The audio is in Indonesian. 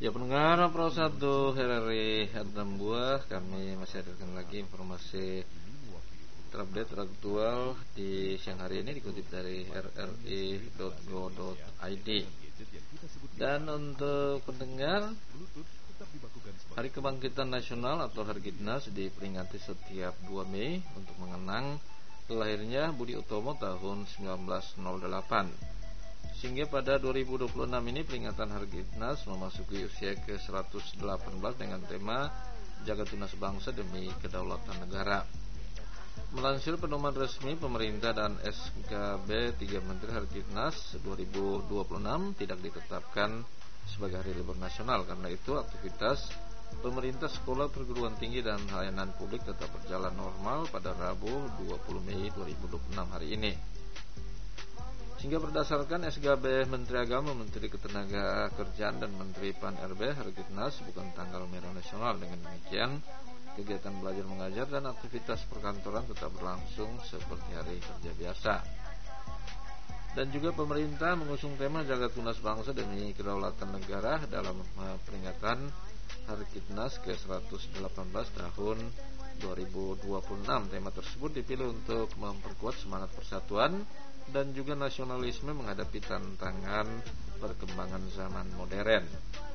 Ya pendengar Pro 1 RRI Buah, kami masih hadirkan lagi informasi terupdate teraktual di siang hari ini dikutip dari rri.go.id. Dan untuk pendengar, Hari Kebangkitan Nasional atau Hargitnas diperingati setiap 2 Mei untuk mengenang lahirnya Budi Utomo tahun 1908. Sehingga pada 2026 ini peringatan Hargitnas memasuki usia ke-118 dengan tema Jaga Tunas Bangsa Demi Kedaulatan Negara. Melansir pedoman resmi pemerintah dan SKB 3 Menteri, Hargitnas 2026 tidak ditetapkan sebagai hari libur nasional. Karena itu aktivitas pemerintah, sekolah, perguruan tinggi dan layanan publik tetap berjalan normal pada Rabu 20 Mei 2026 hari ini. Sehingga berdasarkan SKB Menteri Agama, Menteri Ketenagakerjaan dan Menteri Pan-RB, Hargitnas bukan tanggal merah nasional. Dengan demikian, kegiatan belajar mengajar dan aktivitas perkantoran tetap berlangsung seperti hari kerja biasa. Dan juga pemerintah mengusung tema Jaga Tunas Bangsa Demi Kedaulatan Negara dalam peringatan Hargitnas ke-118 tahun 2026. Tema tersebut dipilih untuk memperkuat semangat persatuan dan juga nasionalisme menghadapi tantangan perkembangan zaman modern.